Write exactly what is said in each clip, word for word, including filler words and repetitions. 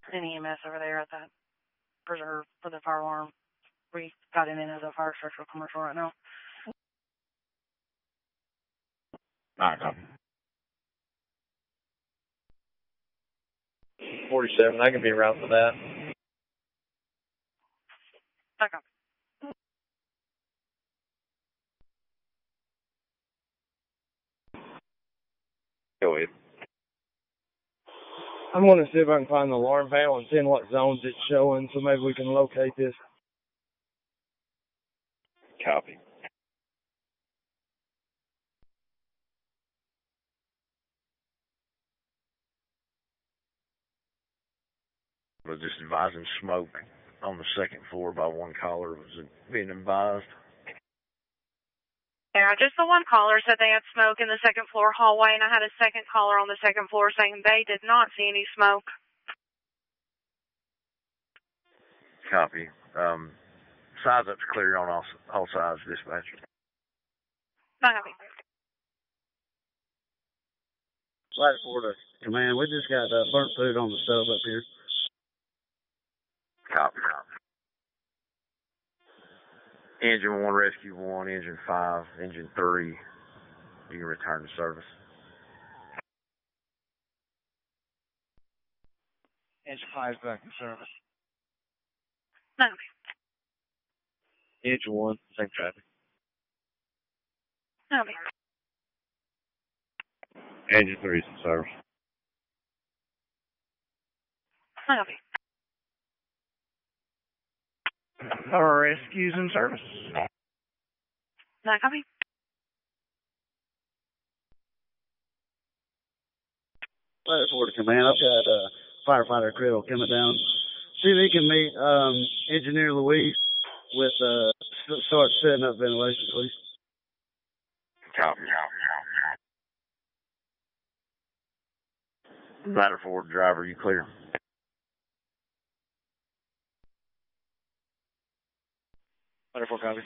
an E M S over there at that preserve for the fire alarm. We got it in as a fire structural commercial right now. Alright, copy. forty-seven, I can be around for that. Okay. Go ahead. I'm going to see if I can find the alarm panel and see in what zones it's showing, so maybe we can locate this. Copy. I was just advising smoke on the second floor by one caller was being advised. Yeah, just the one caller said they had smoke in the second floor hallway, and I had a second caller on the second floor saying they did not see any smoke. Copy. Um, size up's clear on all, all sides, dispatch. Copy. Flight four to command, we just got uh, burnt food on the stove up here. Copy, copy. Engine one, rescue one, engine five, engine three. You can return to service. Engine five is back in service. Copy. Engine one, same traffic. Copy. Engine three is in service. Copy. Our rescue's in service. Not copy. Flight four to command, I've got uh, firefighter Criddle coming down. See if he can meet um, Engineer Louise with uh, start setting up ventilation, please. Copy, copy, copy. Ladder four, driver, you clear? Ladder four, copy.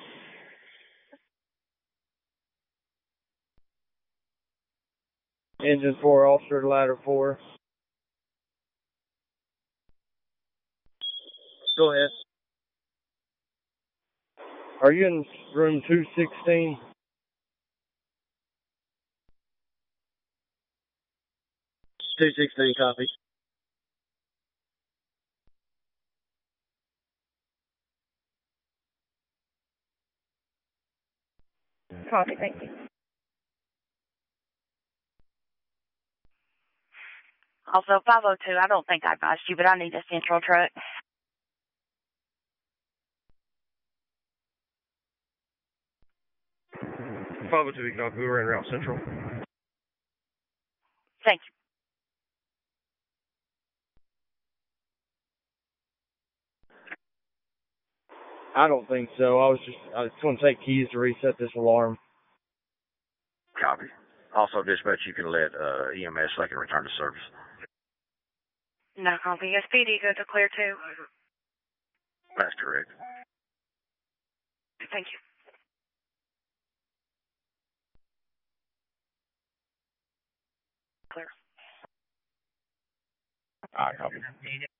Engine four, officer, ladder four. Go ahead. Are you in room two sixteen? two sixteen, copy. Copy, thank you. Also, five oh two, I don't think I advised you, but I need a central truck. five oh two, we were in Route Central. Thank you. I don't think so. I was just, I just want to take keys to reset this alarm. Copy. Also, dispatch, you can let uh, E M S so I can return to service. No copy. S P D good to clear too. That's correct. Thank you. Clear. All right, copy.